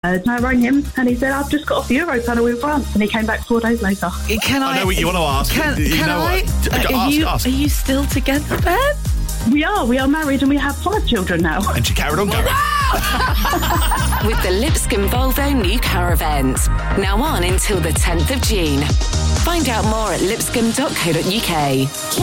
And I rang him and he said, I've just got off the Eurotunnel in France. And he came back 4 days later. I know what you want to ask. Are you still together then? We are married and we have 5 children now. And she carried on going. With the Lipscomb Volvo new car event. Now on until the 10th of June. Find out more at lipscomb.co.uk.